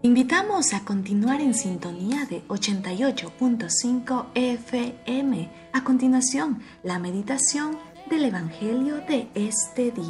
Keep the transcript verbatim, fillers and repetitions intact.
Invitamos a continuar en sintonía de ochenta y ocho punto cinco F M. A continuación, la meditación del Evangelio de este día.